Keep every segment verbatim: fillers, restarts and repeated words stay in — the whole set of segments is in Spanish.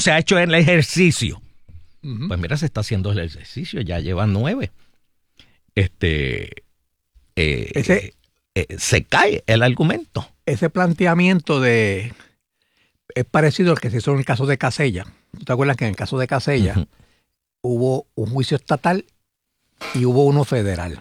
se ha hecho el ejercicio. Uh-huh. Pues mira, se está haciendo el ejercicio, ya llevan nueve. Este, eh, Ese, eh, se cae el argumento. Ese planteamiento de es parecido al que se hizo en el caso de Casella. ¿Tú te acuerdas que en el caso de Casella uh-huh. hubo un juicio estatal y hubo uno federal?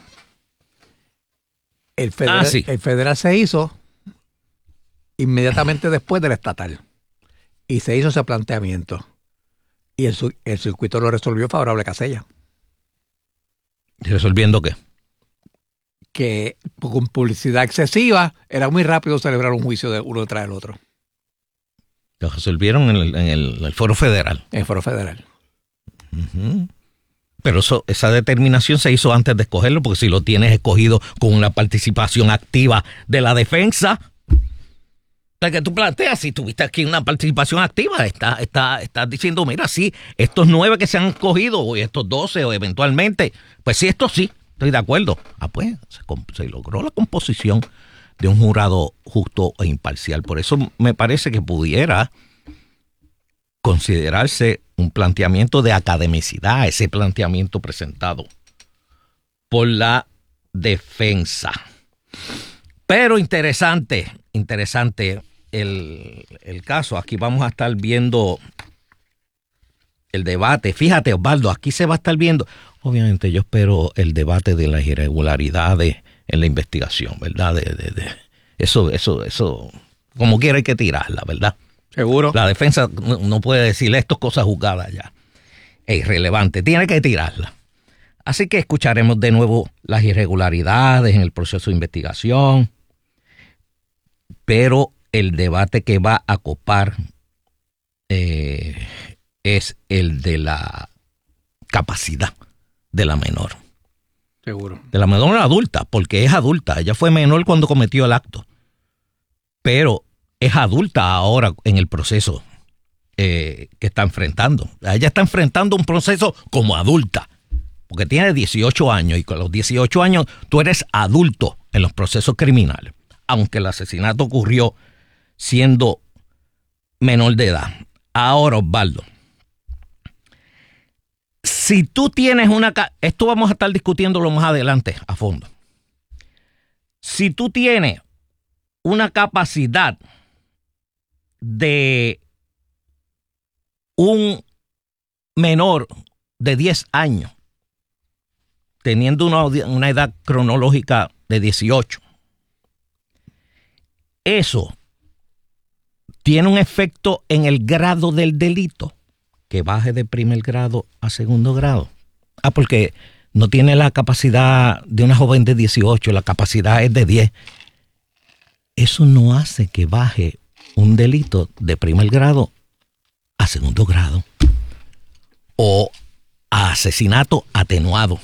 El federal, ah, sí. el federal se hizo inmediatamente después del estatal y se hizo ese planteamiento y el, el circuito lo resolvió favorable a Casella. ¿Resolviendo qué? Que con publicidad excesiva era muy rápido celebrar un juicio de uno detrás del otro. Lo resolvieron en el, en el, en el foro federal. En el foro federal. Uh-huh. Pero eso, esa determinación se hizo antes de escogerlo, porque si lo tienes escogido con una participación activa de la defensa, la que tú planteas, si tuviste aquí una participación activa, está, está, estás diciendo, mira, sí, estos nueve que se han escogido, o estos doce, o eventualmente, pues sí, esto sí, estoy de acuerdo. Ah, pues, se, se logró la composición de un jurado justo e imparcial. Por eso me parece que pudiera considerarse un planteamiento de academicidad, ese planteamiento presentado por la defensa. Pero interesante, interesante el, el caso. Aquí vamos a estar viendo el debate. Fíjate, Osvaldo, aquí se va a estar viendo. Obviamente yo espero el debate de las irregularidades en la investigación, ¿verdad? De, de, de. Eso, eso, eso, como quiera hay que tirarla, ¿verdad? Seguro. La defensa no puede decirle esto es cosa juzgada ya. Es irrelevante, tiene que tirarla. Así que escucharemos de nuevo las irregularidades en el proceso de investigación, pero el debate que va a copar eh, es el de la capacidad de la menor. Seguro. De la menor adulta, porque es adulta. Ella fue menor cuando cometió el acto, pero es adulta ahora en el proceso eh, que está enfrentando. Ella está enfrentando un proceso como adulta, porque tiene dieciocho años y con los dieciocho años tú eres adulto en los procesos criminales, aunque el asesinato ocurrió siendo menor de edad. Ahora, Osvaldo, si tú tienes una... Esto vamos a estar discutiéndolo más adelante a fondo. Si tú tienes una capacidad de un menor de diez años, teniendo una, una edad cronológica de dieciocho, eso tiene un efecto en el grado del delito, que baje de primer grado a segundo grado. Ah, porque no tiene la capacidad de una joven de dieciocho, la capacidad es de diez. Eso no hace que baje un delito de primer grado a segundo grado o a asesinato atenuado.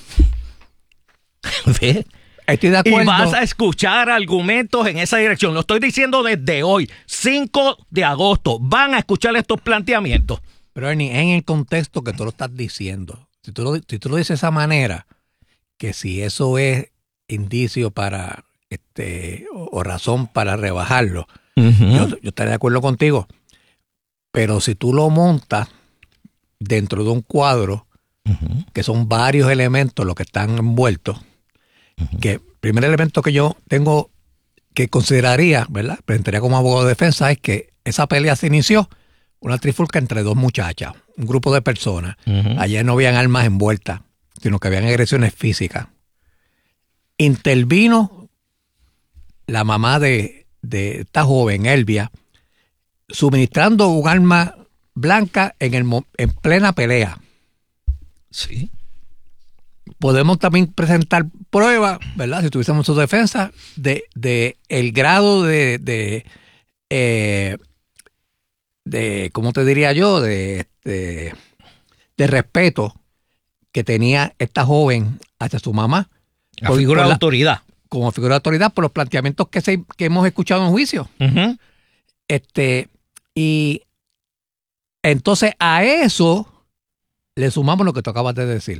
¿Ves? Estoy de acuerdo. Y vas a escuchar argumentos en esa dirección. Lo estoy diciendo desde hoy, cinco de agosto. Van a escuchar estos planteamientos. Pero Ernie, en el contexto que tú lo estás diciendo, si tú lo, si tú lo dices de esa manera, que si eso es indicio para este o, o razón para rebajarlo, uh-huh. yo, yo estaré de acuerdo contigo. Pero si tú lo montas dentro de un cuadro, uh-huh. que son varios elementos los que están envueltos, uh-huh. que el primer elemento que yo tengo que consideraría, ¿verdad? Presentaría como abogado de defensa es que esa pelea se inició una trifulca entre dos muchachas, un grupo de personas. Uh-huh. Allá no habían armas envueltas, sino que habían agresiones físicas. Intervino la mamá de, de esta joven, Elvia, suministrando un arma blanca en, el, en plena pelea. Sí. Podemos también presentar pruebas, ¿verdad? Si tuviésemos su defensa, de, de el grado de... de eh, de, ¿cómo te diría yo? De, de, de respeto que tenía esta joven hacia su mamá. La por, figura por de la, autoridad. Como figura de autoridad por los planteamientos que, se, que hemos escuchado en juicio. Uh-huh. Este, y entonces a eso le sumamos lo que tú acabas de decir.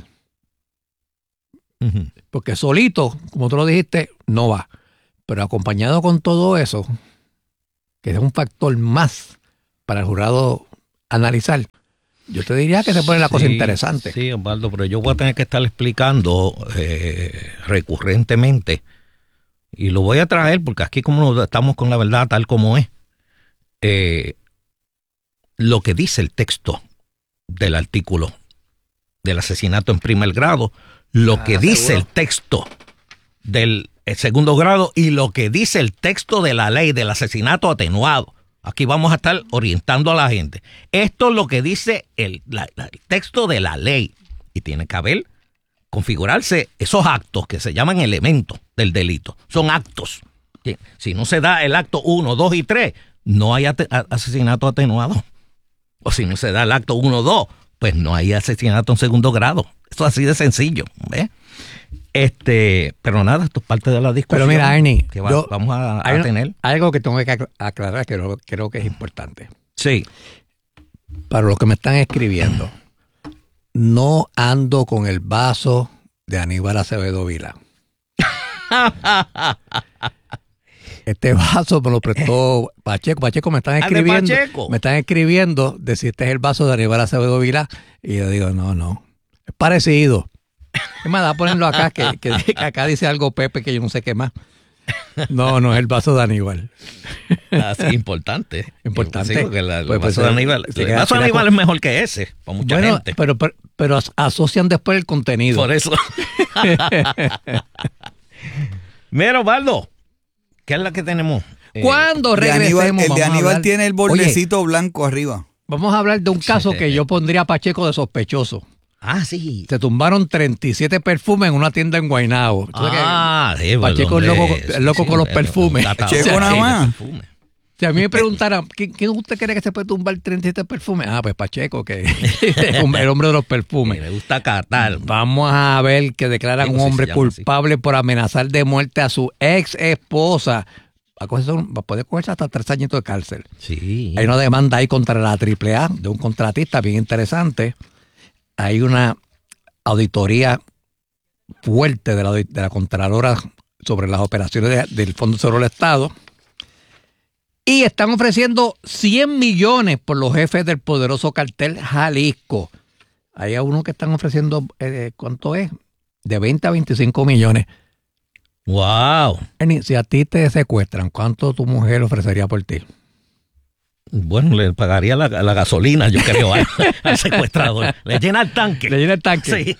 Uh-huh. Porque solito, como tú lo dijiste, no va. Pero acompañado con todo eso, que es un factor más para el jurado analizar, yo te diría que se pone la cosa sí, interesante. Sí, Osvaldo, pero yo voy a tener que estar explicando eh, recurrentemente, y lo voy a traer porque aquí como estamos con la verdad tal como es, eh, lo que dice el texto del artículo del asesinato en primer grado, lo ah, que dice seguro. el texto del segundo grado y lo que dice el texto de la ley del asesinato atenuado. Aquí vamos a estar orientando a la gente. Esto es lo que dice el, la, la, el texto de la ley. Y tiene que haber, configurarse esos actos que se llaman elementos del delito. Son actos. Si no se da el acto uno, dos y tres, no hay ate- asesinato atenuado. O si no se da el acto uno, dos, pues no hay asesinato en segundo grado. Eso es así de sencillo. ¿Ves? Este, pero nada, esto es parte de la discusión. Pero mira, Ernie, que va, yo, vamos a, a hay tener. Algo que tengo que aclarar que creo, creo que es importante. Sí. Para los que me están escribiendo, no ando con el vaso de Aníbal Acevedo Vila. Este vaso me lo prestó Pacheco. Pacheco me están escribiendo. Me están escribiendo de si este es el vaso de Aníbal Acevedo Vila. Y yo digo, no, no. Es parecido. ¿Qué más da ponerlo acá? Que, que, que acá dice algo Pepe que yo no sé qué más. No, no es el vaso de Aníbal. Así importante. Importante. Sí, porque la, el pues, vaso pues, de Aníbal, el vaso de Aníbal con... es mejor que ese, para mucha bueno, gente. Pero, pero, pero asocian después el contenido. Por eso. Mira, Osvaldo, ¿qué es la que tenemos? ¿Cuándo eh, regresemos? De Aníbal, el de Aníbal tiene el bordecito Oye, blanco arriba. Vamos a hablar de un caso que yo pondría a Pacheco de sospechoso. Ah, sí. Se tumbaron treinta y siete perfumes en una tienda en Guaynabo. Ah, sí, Pacheco es loco, es loco sí, con los perfumes. Pacheco nada más. Si a mí me preguntaran, ¿quién, ¿quién usted cree que se puede tumbar treinta y siete perfumes? Ah, pues Pacheco, que el hombre de los perfumes. Me gusta catar. Vamos a ver que declaran un hombre culpable así? por amenazar de muerte a su ex esposa. Va a, cogerse, va a poder cogerse hasta tres años de cárcel. Sí. Hay una demanda ahí contra la triple A de un contratista bien interesante. Hay una auditoría fuerte de la, de la Contralora sobre las operaciones de, del Fondo Seguro del Estado. Y están ofreciendo cien millones por los jefes del poderoso cartel Jalisco. Hay a uno que están ofreciendo, eh, ¿cuánto es? De veinte a veinticinco millones. ¡Wow! Si a ti te secuestran, ¿cuánto tu mujer ofrecería por ti? Bueno, le pagaría la, la gasolina, yo creo, al, al secuestrador. Le llena el tanque. Le llena el tanque. Sí.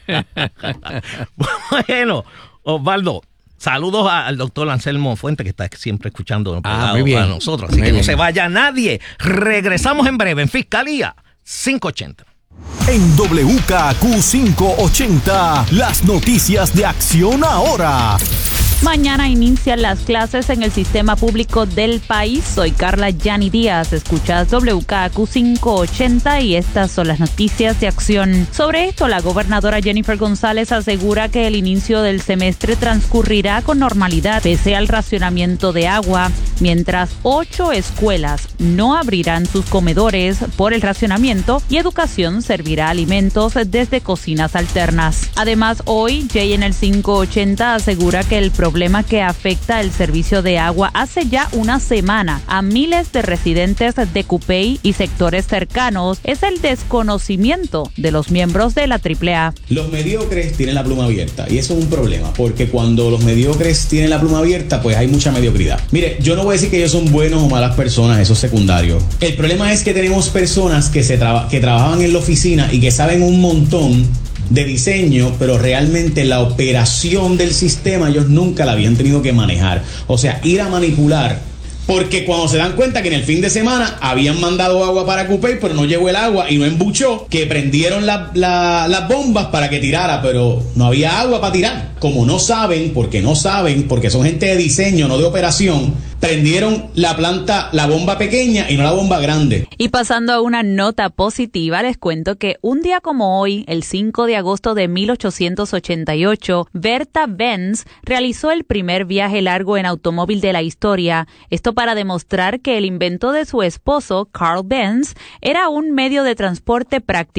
Bueno, Osvaldo, saludos al doctor Anselmo Fuente, que está siempre escuchando ah, muy bien. a nosotros. Así muy que bien. no se vaya nadie. Regresamos en breve en Fiscalía quinientos ochenta. En W K Q quinientos ochenta, las noticias de Acción Ahora. Mañana inician las clases en el sistema público del país. Soy Carla Yani Díaz. Escuchas W K Q quinientos ochenta y estas son las noticias de Acción. Sobre esto, la gobernadora Jennifer González asegura que el inicio del semestre transcurrirá con normalidad pese al racionamiento de agua, mientras ocho escuelas no abrirán sus comedores por el racionamiento y educación servirá alimentos desde cocinas alternas. Además, hoy Jay en el quinientos ochenta asegura que el problema que afecta el servicio de agua hace ya una semana a miles de residentes de Cupey y sectores cercanos es el desconocimiento de los miembros de la triple A. Los mediocres tienen la pluma abierta y eso es un problema porque cuando los mediocres tienen la pluma abierta pues hay mucha mediocridad. Mire, yo no voy a decir que ellos son buenos o malas personas, eso es secundario. El problema es que tenemos personas que, se traba, que trabajan en la oficina y que saben un montón de diseño, pero realmente la operación del sistema ellos nunca la habían tenido que manejar. O sea, ir a manipular. Porque cuando se dan cuenta que en el fin de semana habían mandado agua para Cupey, pero no llegó el agua y no embuchó, que prendieron la, la, las bombas para que tirara, pero no había agua para tirar. Como no saben, porque no saben, porque son gente de diseño, no de operación, prendieron la planta, la bomba pequeña y no la bomba grande. Y pasando a una nota positiva, les cuento que un día como hoy, el cinco de agosto de mil ochocientos ochenta y ocho, Bertha Benz realizó el primer viaje largo en automóvil de la historia. Esto para demostrar que el invento de su esposo, Carl Benz, era un medio de transporte práctico.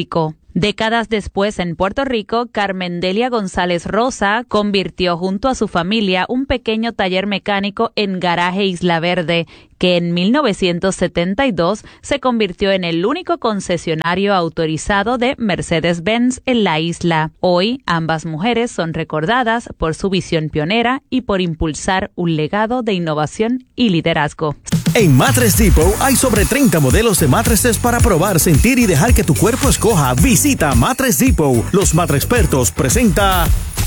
Décadas después, en Puerto Rico, Carmen Delia González Rosa convirtió junto a su familia un pequeño taller mecánico en Garaje Isla Verde, que en mil novecientos setenta y dos se convirtió en el único concesionario autorizado de Mercedes-Benz en la isla. Hoy, ambas mujeres son recordadas por su visión pionera y por impulsar un legado de innovación y liderazgo. En Mattress Depot hay sobre treinta modelos de mattresses para probar, sentir y dejar que tu cuerpo escoja. Visita Mattress Depot. Los Mattrexpertos presenta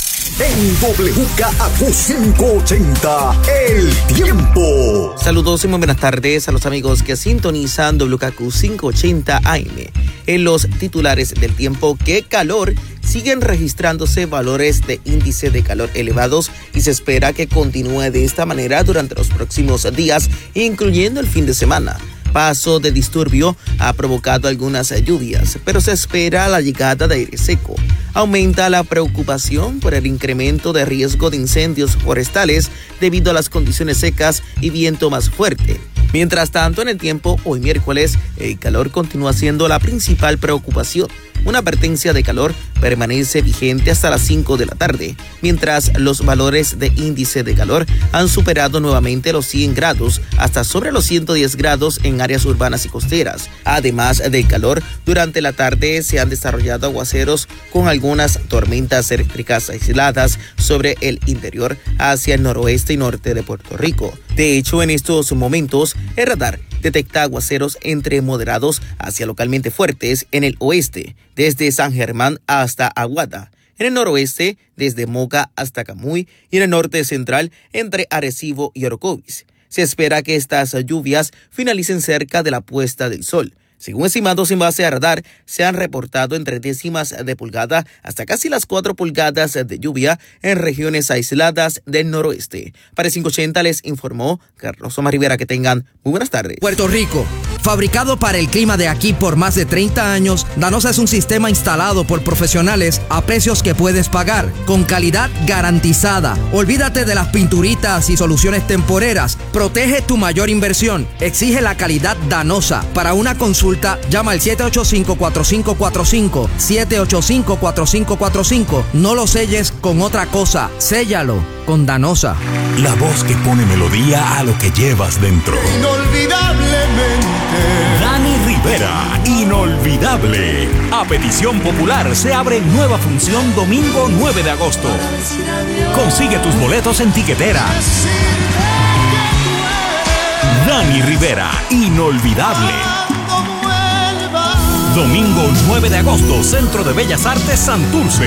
en W K A Q quinientos ochenta, El Tiempo. Saludos y muy buenas tardes a los amigos que sintonizan W K A Q quinientos ochenta A M. En los titulares del tiempo, qué calor, siguen registrándose valores de índice de calor elevados y se espera que continúe de esta manera durante los próximos días, incluyendo el fin de semana. Paso de disturbio ha provocado algunas lluvias, pero se espera la llegada de aire seco. Aumenta la preocupación por el incremento de riesgo de incendios forestales debido a las condiciones secas y viento más fuerte. Mientras tanto, en el tiempo, hoy miércoles, el calor continúa siendo la principal preocupación. Una advertencia de calor permanece vigente hasta las cinco de la tarde, mientras los valores de índice de calor han superado nuevamente los cien grados hasta sobre los ciento diez grados en áreas urbanas y costeras. Además del calor, durante la tarde se han desarrollado aguaceros con algunas tormentas eléctricas aisladas sobre el interior hacia el noroeste y norte de Puerto Rico. De hecho, en estos momentos, el radar detecta aguaceros entre moderados hacia localmente fuertes en el oeste, desde San Germán hasta Aguada, en el noroeste, desde Moca hasta Camuy, y en el norte central, entre Arecibo y Orocovis. Se espera que estas lluvias finalicen cerca de la puesta del sol. Según estimados en base a radar, se han reportado entre décimas de pulgada hasta casi las cuatro pulgadas de lluvia en regiones aisladas del noroeste. Para quinientos ochenta les informó Carlos Omar Rivera. Que tengan muy buenas tardes. Puerto Rico, fabricado para el clima de aquí por más de treinta años, Danosa es un sistema instalado por profesionales a precios que puedes pagar, con calidad garantizada. Olvídate de las pinturitas y soluciones temporeras. Protege tu mayor inversión. Exige la calidad Danosa. Para una consulta, llama al siete ocho cinco, cuatro cinco cuatro cinco, siete ocho cinco, cuatro cinco cuatro cinco. No lo selles con otra cosa, séllalo con Danosa. La voz que pone melodía a lo que llevas dentro. Inolvidablemente. Dani Rivera, Inolvidable. A petición popular se abre nueva función domingo nueve de agosto. Consigue tus boletos en Tiquetera. Dani Rivera, Inolvidable. Domingo nueve de agosto, Centro de Bellas Artes Santurce.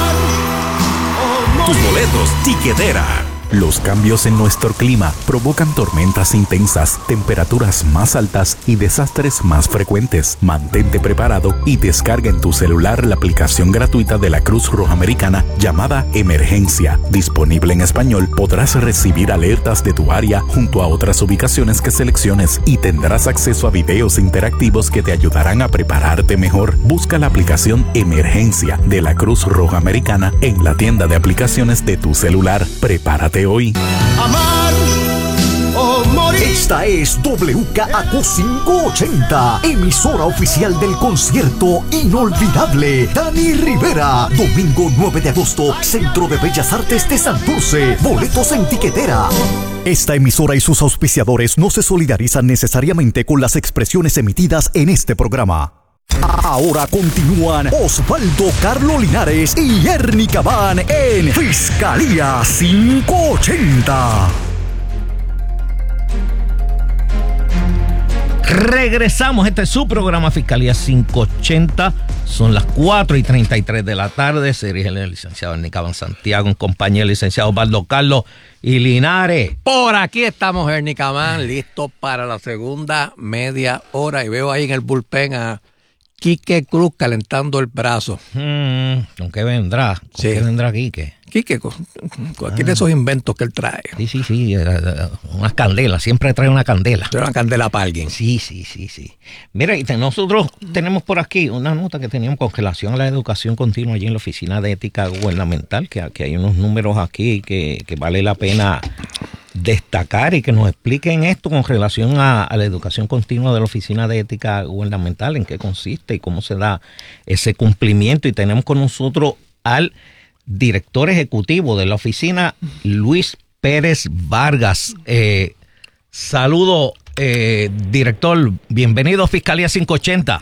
Tus boletos, Tiquetera. Los cambios en nuestro clima provocan tormentas intensas, temperaturas más altas y desastres más frecuentes. Mantente preparado y descarga en tu celular la aplicación gratuita de la Cruz Roja Americana llamada Emergencia. Disponible en español, podrás recibir alertas de tu área junto a otras ubicaciones que selecciones y tendrás acceso a videos interactivos que te ayudarán a prepararte mejor. Busca la aplicación Emergencia de la Cruz Roja Americana en la tienda de aplicaciones de tu celular. Prepárate hoy. Amar o morir. Esta es W K A Q quinientos ochenta, emisora oficial del concierto Inolvidable. Dani Rivera, domingo nueve de agosto, Centro de Bellas Artes de Santurce. Boletos en Tiquetera. Esta emisora y sus auspiciadores no se solidarizan necesariamente con las expresiones emitidas en este programa. Ahora continúan Osvaldo Carlo Linares y Ernie Cabán en Fiscalía quinientos ochenta. Regresamos, este es su programa Fiscalía quinientos ochenta. Son las cuatro y treinta y tres de la tarde. Se dirige el licenciado Ernie Cabán Santiago en compañía del licenciado Osvaldo Carlos y Linares. Por aquí estamos, Ernie Cabán, listos para la segunda media hora. Y veo ahí en el bullpen a Quique Cruz calentando el brazo. Hmm, ¿Con qué vendrá? ¿Con Sí. qué vendrá Quique? Quique, con cualquier de esos inventos que él trae. Sí, sí, sí, unas candelas, siempre trae una candela. Trae una candela para alguien. Sí, sí, sí, sí. Mira, y te- nosotros tenemos por aquí una nota que teníamos con relación a la educación continua allí en la Oficina de Ética Gubernamental, que, que hay unos números aquí que, que vale la pena destacar y que nos expliquen esto con relación a, a la educación continua de la Oficina de Ética Gubernamental, en qué consiste y cómo se da ese cumplimiento. Y tenemos con nosotros al director ejecutivo de la oficina, Luis Pérez Vargas. Eh, saludo, eh, director. Bienvenido a Fiscalía quinientos ochenta.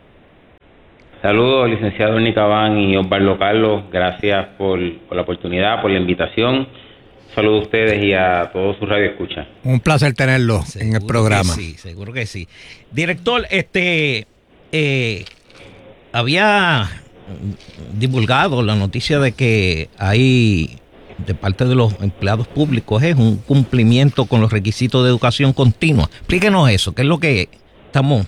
Saludos, licenciado Nicabán y Osvaldo Carlos. Gracias por, por la oportunidad, por la invitación. Saludos a ustedes y a todos sus radioescuchas. Un placer tenerlo seguro en el programa. Sí, seguro que sí. Director, este eh, había divulgado la noticia de que hay, de parte de los empleados públicos, es un cumplimiento con los requisitos de educación continua. Explíquenos eso, ¿qué es lo que estamos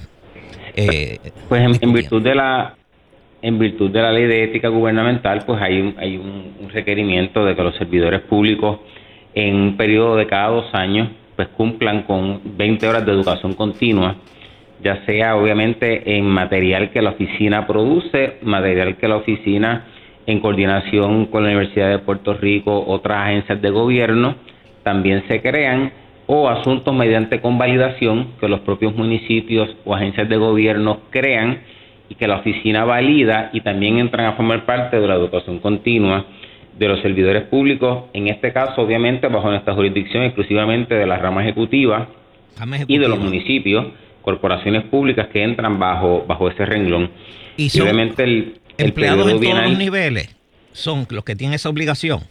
eh, pues en, en virtud de la en virtud de la ley de ética gubernamental, pues hay un, hay un, un requerimiento de que los servidores públicos en un periodo de cada dos años pues cumplan con veinte horas de educación continua, ya sea obviamente en material que la oficina produce, material que la oficina en coordinación con la Universidad de Puerto Rico, otras agencias de gobierno también se crean, o asuntos mediante convalidación que los propios municipios o agencias de gobierno crean y que la oficina valida y también entran a formar parte de la educación continua de los servidores públicos, en este caso obviamente bajo nuestra jurisdicción exclusivamente de la rama ejecutiva, rama ejecutiva. Y de los municipios, corporaciones públicas que entran bajo bajo ese renglón. Y, y obviamente el, el empleados en todos los niveles son los que tienen esa obligación.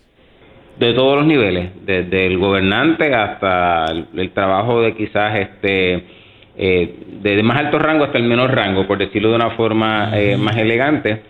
De todos los niveles, desde el gobernante hasta el, el trabajo de quizás este eh, desde más alto rango hasta el menor rango, por decirlo de una forma eh, más elegante,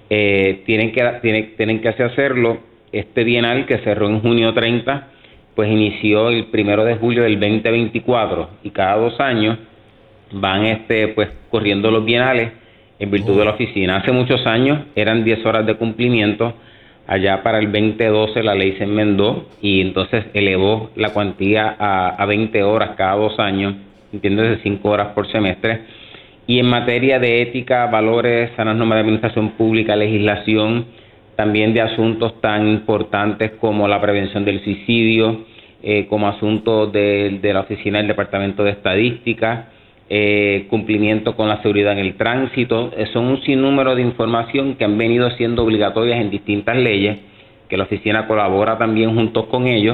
eh, tienen que tienen, tienen que hacerlo. Este bienal que cerró en junio treinta, pues inició el primero de julio del veinte veinticuatro y cada dos años van este pues corriendo los bienales en virtud de la oficina. Hace muchos años eran diez horas de cumplimiento. Allá para el veinte doce la ley se enmendó y entonces elevó la cuantía a, a veinte horas cada dos años, entiéndase cinco horas por semestre. Y en materia de ética, valores, sanas normas de administración pública, legislación, también de asuntos tan importantes como la prevención del suicidio, eh, como asuntos de, de la oficina del Departamento de Estadística, eh, cumplimiento con la seguridad en el tránsito. Eh, son un sinnúmero de información que han venido siendo obligatorias en distintas leyes, que la oficina colabora también juntos con ellos,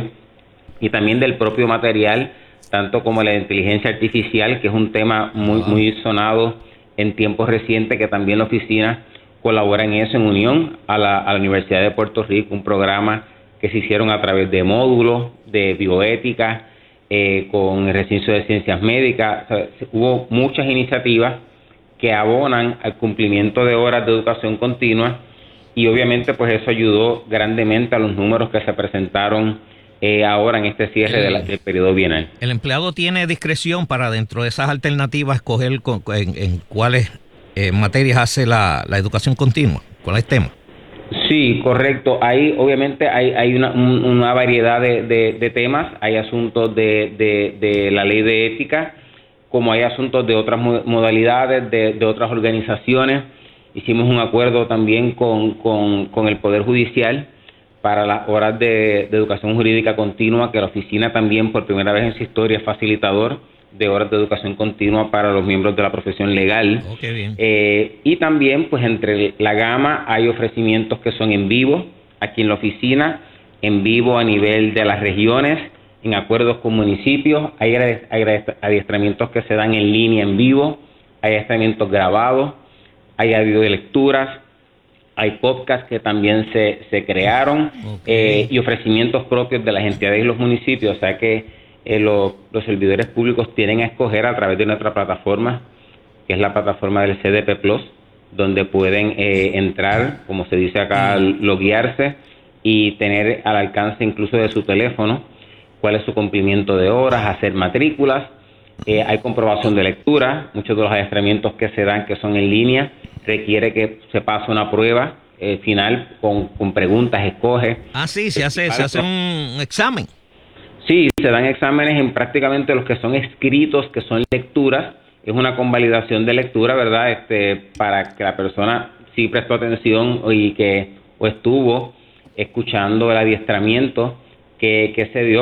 y también del propio material, tanto como la inteligencia artificial, que es un tema muy, muy sonado en tiempos recientes, que también la oficina colabora en eso en unión a la, a la Universidad de Puerto Rico, un programa que se hicieron a través de módulos de bioética, eh, con el recinto de ciencias médicas. O sea, hubo muchas iniciativas que abonan al cumplimiento de horas de educación continua y obviamente pues eso ayudó grandemente a los números que se presentaron eh, ahora en este cierre de la, del periodo bienal. El empleado tiene discreción para dentro de esas alternativas escoger con, en, en cuáles Eh, materias hace la, la educación continua, ¿cuál es el tema? Sí, correcto. Ahí obviamente hay, hay una, un, una variedad de, de, de temas, hay asuntos de, de, de la ley de ética, como hay asuntos de otras modalidades, de, de otras organizaciones. Hicimos un acuerdo también con, con, con el Poder Judicial para las horas de, de educación jurídica continua, que la oficina también por primera vez en su historia es facilitador de horas de educación continua para los miembros de la profesión legal. Oh, qué bien. Eh, y también, pues entre la gama hay ofrecimientos que son en vivo, aquí en la oficina, en vivo a nivel de las regiones, en acuerdos con municipios, hay adiestramientos que se dan en línea en vivo, hay adiestramientos grabados, hay audiolecturas, hay podcasts que también se, se crearon, okay. eh, y ofrecimientos propios de las entidades y los municipios, o sea que Eh, lo, los servidores públicos tienen a escoger a través de nuestra plataforma, que es la plataforma del C D P Plus, donde pueden eh, entrar, como se dice acá, loguearse y tener al alcance incluso de su teléfono cuál es su cumplimiento de horas, hacer matrículas. Eh, hay comprobación de lectura, muchos de los adiestramientos que se dan que son en línea, requiere que se pase una prueba eh, final con, con preguntas, escoge. Ah, sí, se hace, se hace un examen. Sí, se dan exámenes en prácticamente los que son escritos, que son lecturas. Es una convalidación de lectura, ¿verdad? Este, para que la persona sí prestó atención y que o estuvo escuchando el adiestramiento que, que se dio, pues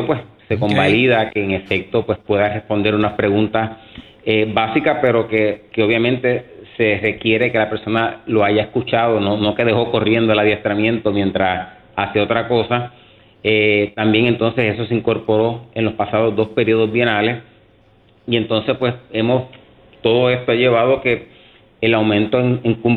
se convalida que en efecto pues pueda responder unas preguntas eh, básicas, pero que, que obviamente se requiere que la persona lo haya escuchado, no, no que dejó corriendo el adiestramiento mientras hace otra cosa. Eh, también entonces eso se incorporó en los pasados dos periodos bienales, y entonces pues hemos, todo esto ha llevado que el aumento en, en